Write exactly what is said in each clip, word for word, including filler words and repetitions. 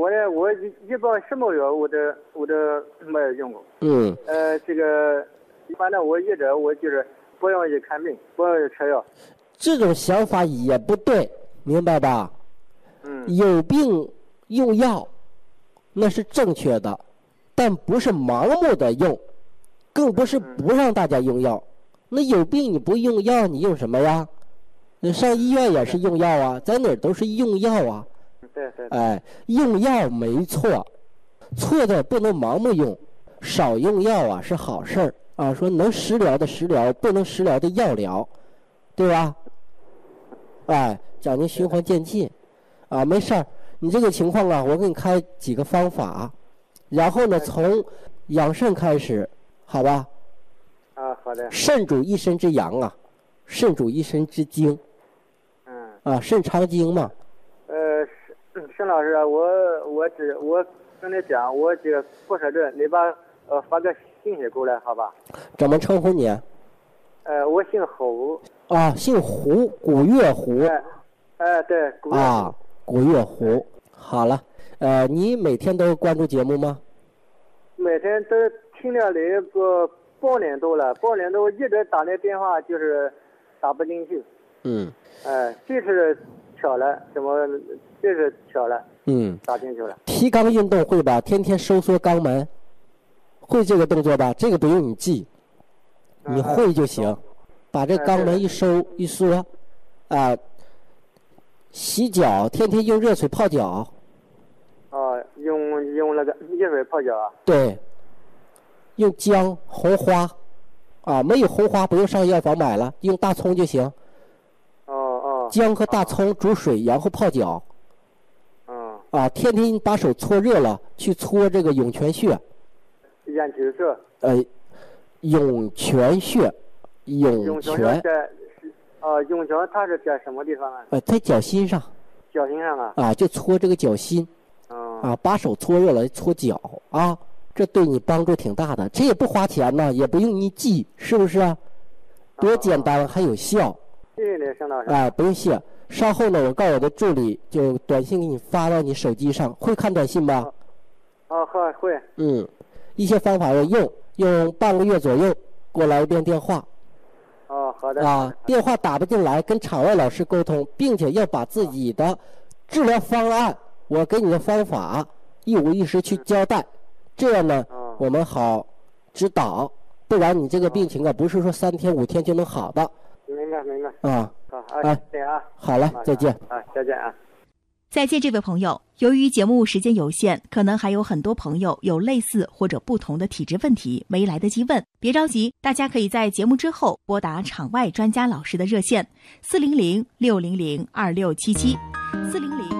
我呢，我一一般什么药我都我都没有用过。 嗯。 呃，这个一般的我一直我就是不愿意看病，不愿意吃药。 这种想法也不对，明白吧？ 嗯。 有病用药，那是正确的，但不是盲目的用，更不是不让大家用药。那有病你不用药，你用什么呀？你上医院也是用药啊，在哪儿都是用药啊。 对对。 哎，用药没错，错的不能盲目用，少用药啊是好事儿啊。说能食疗的食疗，不能食疗的药疗，对吧？哎，讲究循环渐进，啊，没事儿。你这个情况啊，我给你开几个方法，然后呢，从养肾开始，好吧？ 啊，好的。 肾主一身之阳啊，肾主一身之精。 嗯。 啊，肾藏精嘛。 呃，沈沈老师，我我只我跟你讲，我这个不识字，你把呃发个信息过来，好吧？ 怎么称呼你？ 呃，我姓胡。 啊，姓胡，古月胡。 哎，哎，对，古月胡。 啊，古月胡。好了，呃，你每天都关注节目吗？ 每天都听了你个半年多了，半年多一直打那电话就是打不进去。 嗯。 哎，这次巧了，怎么这次巧了？ 嗯。 打进去了。 提肛运动会吧？天天收缩肛门，会这个动作吧？这个不用你记，你会就行。嗯、把这肛门一收一缩，啊。洗脚，天天用热水泡脚。 哦，用用那个热水泡脚啊？ 对。用姜、红花，啊，没有红花不用上药房买了，用大葱就行。 哦哦。 姜和大葱煮水，然后泡脚。 嗯。 啊，天天把手搓热了，去搓这个涌泉穴。 眼球穴。 呃，涌泉穴，涌泉。 啊，涌泉它是在什么地方啊？ 呃，在脚心上。 脚心上啊？ 啊，就搓这个脚心。 嗯。 啊，把手搓热了，搓脚啊，这对你帮助挺大的。这也不花钱呢，也不用你记，是不是啊？多简单，还有效。 谢谢你，沈老师。 哎，不用谢。稍后呢，我告我的助理，就短信给你发到你手机上。会看短信吧？ 哦，会会。 嗯，一些方法要用，用半个月左右给我来一遍电话。 哦，好的。 啊，电话打不进来，跟场外老师沟通，并且要把自己的治疗方案，我给你的方法一五一十去交代，嗯、这样呢， 哦、 我们好指导。不然你这个病情啊，不是说三天五天就能好的。 明白明白。 啊， 好啊，谢谢啊。 好嘞，再见。 啊，再见啊。 再见，这位朋友。由于节目时间有限，可能还有很多朋友有类似或者不同的体质问题没来得及问，别着急，大家可以在节目之后拨打场外专家老师的热线四零零六零零二六七七四零零。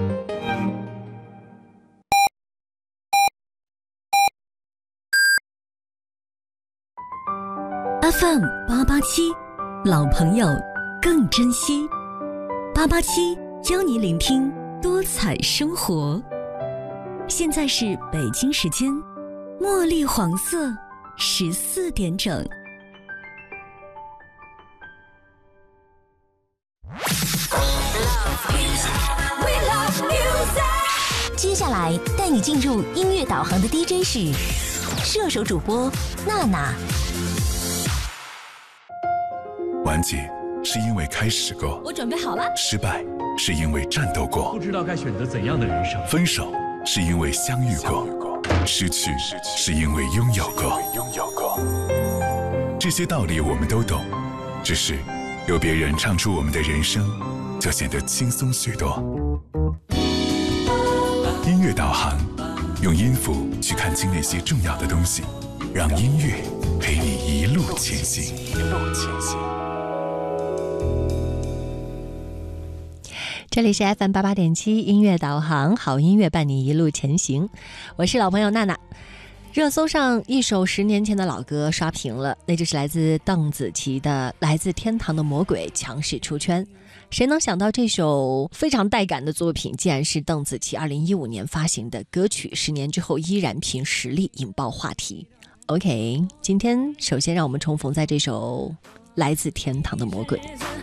F M 八八七，老朋友更珍惜。八八七教你聆听多彩生活。现在是北京时间茉莉黄色十四点整。接下来带你进入音乐导航的 D J 是射手主播娜娜。 完结是因为开始过， 我准备好了。 失败是因为战斗过， 不知道该选择怎样的人生。 分手是因为相遇过，失去是因为拥有过。这些道理我们都懂，只是有别人唱出我们的人生，就显得轻松许多。音乐导航，用音符去看清那些重要的东西，让音乐陪你一路前行。一路前行。 这里是 F M 八八点七音乐导航，好音乐伴你一路前行。我是老朋友娜娜。热搜上一首十年前的老歌刷屏了，那就是来自邓紫棋的《来自天堂的魔鬼》强势出圈。谁能想到这首非常带感的作品竟然是邓紫棋二零一五年发行的歌曲，十年之后依然凭实力引爆话题。 OK， 今天首先让我们重逢在这首《来自天堂的魔鬼》。